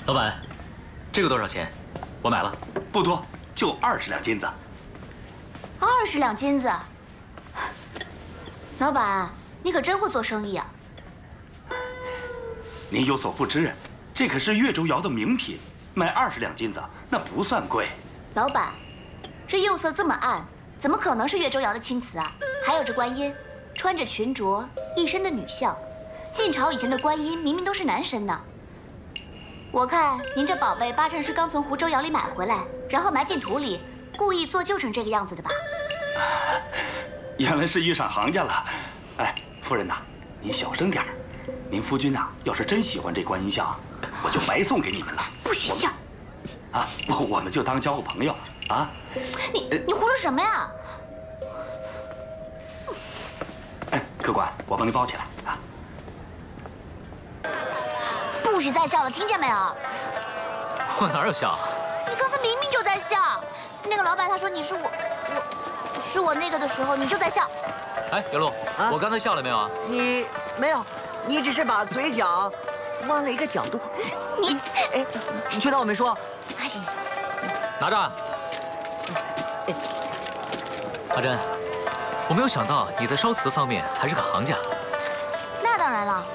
老板，这个多少钱？我买了。 不多，就20两金子。 20两金子。老板，你可真会做生意啊！ 您有所不知，这可是越州窑的名品，卖20两金子那不算贵。 老板，这釉色这么暗，怎么可能是越州窑的青瓷啊？还有这观音，穿着裙着，一身的女相。晋朝以前的观音明明都是男生呢。我看您这宝贝八成是刚从湖州窑里买回来，然后埋进土里，故意做旧成这个样子的吧？ 原来是遇上行家了。哎，夫人呐，您小声点儿。您夫君呐，要是真喜欢这观音像，我就白送给你们了。 不许笑！ 啊，我们就当交个朋友啊。 你胡说什么呀？ 哎，客官，我帮您包起来啊。 不许再笑了，听见没有？ 我哪有笑啊？ 你刚才明明就在笑。那个老板他说你是我那个的时候，你就在笑。 哎，刘露，我刚才笑了没有啊？ 你没有，你只是把嘴角弯了一个角度。哎，你确当我没说？ 哎， 拿着。阿珍，我没有想到你在烧瓷方面还是个行家。 那当然了，